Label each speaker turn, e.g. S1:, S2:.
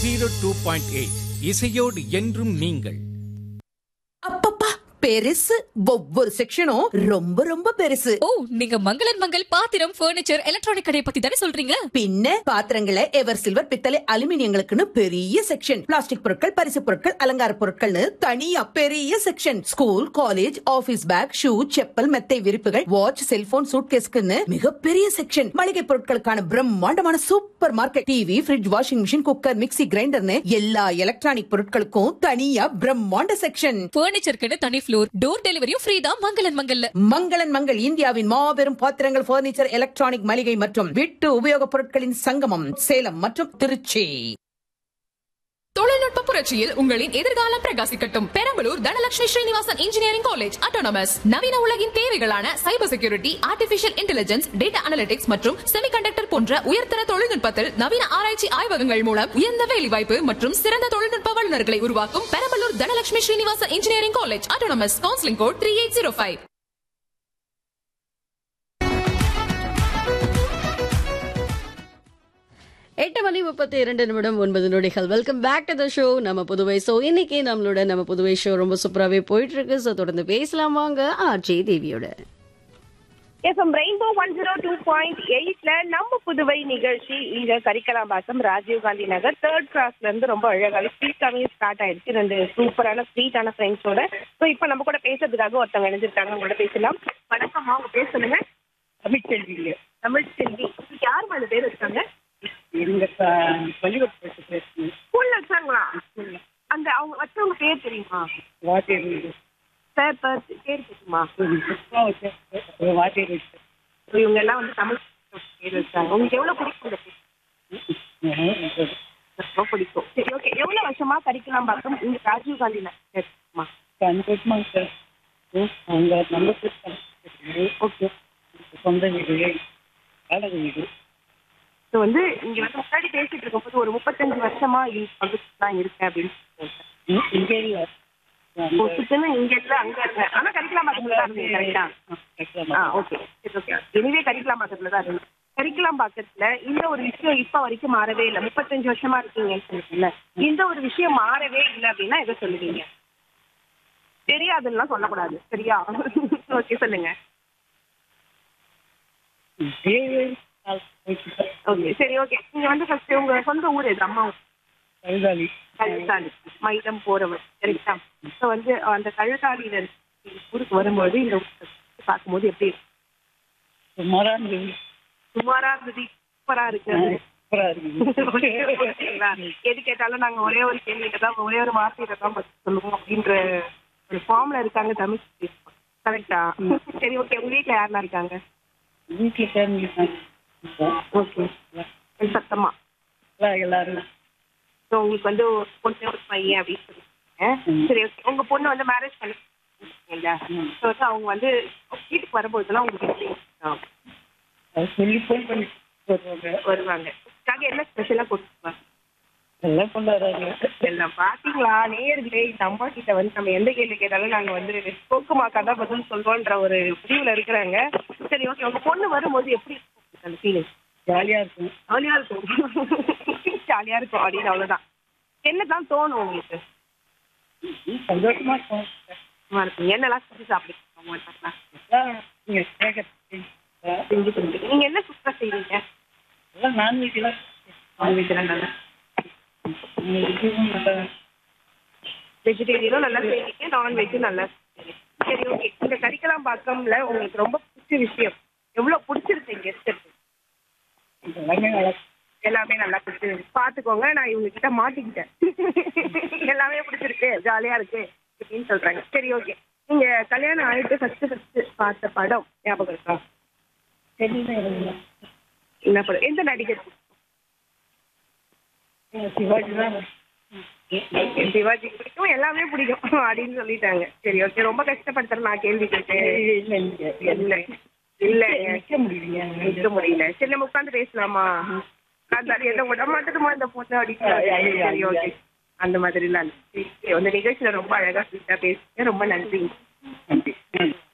S1: 102.8 இசையோடு என்றும் நீங்கள்.
S2: அப்பப்பா பெருசு. ஒவ்வொரு செக்ஷனும் ரொம்ப ரொம்ப பெருசு.
S3: ஓ, நீங்க மங்களன் மங்கள் பாத்திரம், பர்னிச்சர், எலக்ட்ரானிக் கடை பத்தி தானே சொல்றீங்க?
S2: பின்ன பாத்திரங்களை எவர் சில்வர், பித்தளை, அலுமினியங்களுக்குன்னு பெரிய செக்ஷன். பிளாஸ்டிக் பொருட்கள், பரிசு பொருட்கள், அலங்கார பொருட்கள்னு தனியா பெரிய section. School, college, office back, shoe, chappal, மெத்தை விரிப்புகள், வாட்ச், செல்போன், சூட்கேஸ்க்குன்னு மிகப்பெரிய செக்ஷன். மளிகை பொருட்களுக்கான பிரம்மாண்டமான super market. TV, fridge, washing machine, cooker, mixie, கிரைண்டர்னு எல்லா எலக்ட்ரானிக் பொருட்களுக்கும் தனியா பிரம்மாண்ட செக்ஷன்.
S3: பர்னிச்சருக்கு தனி ஃப்ளோர், டோர் டெலிவரியும் ஃப்ரீ தான் மங்களன் மங்கல்ல.
S2: மங்களன் மங்கள் இந்தியாவின் மாபெரும் பாத்திரங்கள், பர்னிச்சர், எலக்ட்ரானிக், மளிகை மற்றும் வீட்டு உபயோகப் பொருட்களின் சங்கமம். சேலம் மற்றும் திருச்சி.
S4: தொழில்நுட்ப புரட்சியில் உங்களின் எதிர்காலம் பிரகாசிக்கட்டும். Perambalur Dhanalakshmi Srinivasan engineering college autonomous நவீன உலகின் தேவைகளான cyber security, artificial intelligence, data analytics மற்றும் செமிகண்டக்டர் போன்ற உயர்தர தொழில்நுட்பத்தில் நவீன ஆராய்ச்சி ஆய்வகங்கள் மூலம் உயர்ந்த வேலைவாய்ப்பு மற்றும் சிறந்த தொழில்நுட்ப வல்லுநர்களை உருவாக்கும் Perambalur Dhanalakshmi Srinivasan engineering college autonomous. Counselling code 3805.
S5: 8:32 welcome back to the show நம்ம புதுவை. ஸோ இன்னைக்கு நம்ம புதுவை ஷோ ரொம்ப சூப்பராகவே போயிட்டு இருக்கு. ஸோ தொடர்ந்து பேசலாம் வாங்க ஆர்ஜே தேவியோட.
S6: ரெயின்போ 102.8ல நம்ம புதுவை நிகழ்ச்சி இங்க கரிக்கலாம்பாக்கம், ராஜீவ்காந்தி நகர், 3rd கிராஸ்ல இருந்து ரொம்ப அழகாக ஸ்வீட்டாவே ஸ்டார்ட் ஆயிடுச்சு. 2 சூப்பரான ஸ்வீட்டான ஃப்ரெண்ட்ஸோட. ஸோ இப்போ நம்ம கூட பேசுறதுக்காக ஒருத்தவங்க இணைஞ்சிருக்காங்க. உங்களோட பேசலாம். வணக்கம், அவங்க பேர் சொல்லுங்க. தமிழ்ச்செல்வி. தமிழ்ச்செல்வி யார் அந்த பேர் வச்சாங்க? ஸ்கூல்ல வச்சாங்களா? அந்த அவங்க வச்சவங்க பேர் தெரியுமா? சார் பேர் தெரியுமா? இவங்க எல்லாம் வந்து தமிழ் பேர் வச்சாங்க. உங்களுக்கு எவ்வளவு பிடிக்கும் இந்த பேர்? ரொம்ப பிடிக்கும். சரி, ஓகே. எவ்வளவு வருஷமா கரிக்கலாம்பாக்கம் இங்க ராஜீவ்காந்தி நகர்? ஓகே. சொந்த வீடு, வாடகை வீடு. ஸோ வந்து இங்க வந்து முன்னாடி பேசிட்டு இருக்கும்போது ஒரு 35 வருஷமா தான் இருக்கேன் அப்படின்னு சொல்லிட்டு இங்க இல்ல அங்க இருக்கேன். ஆனா கரிக்கலாம்பாக்கத்துல தான் இருக்கு. கரெக்டா? ஓகே. ஓகே. எனவே கரிக்கலாம்பாக்கத்துல தான் இருக்கு. கரிக்கலாம்பாக்கத்துல இந்த ஒரு விஷயம் இப்ப வரைக்கும் மாறவே இல்லை. 35 வருஷமா இருக்கீங்கன்னு சொல்லிட்டுல இந்த ஒரு விஷயம் மாறவே இல்லை அப்படின்னா எதை சொல்லுவீங்க? தெரியாதுன்னா சொல்லக்கூடாது, சரியா? ஓகே, சொல்லுங்க. ஓகே, சரி, ஓகே. நீங்க வந்து ஃபர்ஸ்ட் உங்க சொந்த ஊர் எது? அம்மா கழுதாளி. மயிலம் போறவர், கரெக்டா? ஸோ வந்து அந்த கழுதாளியில ஊருக்கு வரும்போது இந்த பார்க்கும்போது எப்படி இருக்கு? சுமாரா இருந்தது. சூப்பரா இருக்கு. எது கேட்டாலும் நாங்க ஒரே ஒரு கேள்வியில தான், ஒரே ஒரு வார்த்தையில தான் சொல்லுவோம் அப்படின்ற ஒரு ஃபார்ம்ல இருக்காங்க தமிழ். கரெக்டா? சரி, ஓகே. உங்க வீட்டுல யாரெல்லாம் இருக்காங்க? ஓகே. சத்தமா எல்லாரும். ஸோ உங்களுக்கு வந்து ஒரு பொண்ணு ஒரு பையன் அப்படின்னு சொல்லிருக்கீங்க. சரி, ஓகே. உங்க பொண்ணு வந்து மேரேஜ் பண்ணிருக்கீங்களா? ஸோ வந்து அவங்க வந்து வீட்டுக்கு வரும்போதுலாம் உங்களுக்கு எப்படி சொல்லி ஃபோன் பண்ணி வருவாங்க? என்ன ஸ்பெஷலாக கொடுத்துருவாங்க? எல்லாம் கொண்டாடுறாங்க. எல்லாம் பாத்தீங்களா நேயர்களே, இந்த அம்மா கிட்ட வந்து நம்ம எந்த கேள்வி கேட்டாலும் நாங்க வந்து போக்குமாக்கா தான் பதில் சொல்றோன்ற ஒரு முடிவுல இருக்கிறாங்க. சரி, ஓகே. உங்க பொண்ணு வரும்போது எப்படி அந்த ஃபீலிங்? ஜாலியா இருக்கும். ஜாலியா இருக்கும் அப்படின்னு அவ்வளவுதான். என்னதான் தோணும் உங்களுக்கு? சந்தோஷமா இருக்கும். என்னெல்லாம் செஞ்சு சாப்பிடுங்க? நீங்க என்ன சூப்பரா செய்வீங்க? நான்வெஜ் எல்லாம். நல்லா வெஜிடேரியனும் நல்லா செய்வீங்க, நான்வெஜ்ஜும் நல்லா செய்வீங்க. சரி, ஓகே. இந்த கரிக்கலாம்பாக்கம்ல உங்களுக்கு ரொம்ப பிடிச்ச விஷயம், எவ்வளவு பிடிச்சிருக்கு இங்க இருக்கிறது? எல்லாமே நல்லா பிடிச்சிருக்கு. பாத்துக்கோங்க, நான் இவங்க கிட்ட மாட்டிக்கிட்டேன். எல்லாமே பிடிச்சிருக்கு, ஜாலியா இருக்கு அப்படின்னு சொல்றாங்க. சரி, ஓகே. நீங்க கல்யாணம் ஆயிட்டு ஃபர்ஸ்ட் பார்த்த படம் ஞாபகம் இருக்கா? என்ன படம்? எந்த நடிகர்? சிவாஜி தான். சிவாஜி பிடிக்கும், எல்லாமே பிடிக்கும் அப்படின்னு சொல்லிட்டாங்க. சரி, ஓகே. ரொம்ப கஷ்டப்படுத்துறேன் நான் கேள்வி கேட்டேன். இல்ல நிக்க முடியல. சரி, நம்ம உட்காந்து பேசலாமா? அந்த எதை விட மாட்டேதுமா இந்த பொண்ணு அப்படின்னு. சரி, ஓகே. அந்த மாதிரி எல்லாம் அந்த நிகழ்ச்சியில ரொம்ப அழகா ஸ்வீட்டா பேசுறேன். ரொம்ப நன்றி.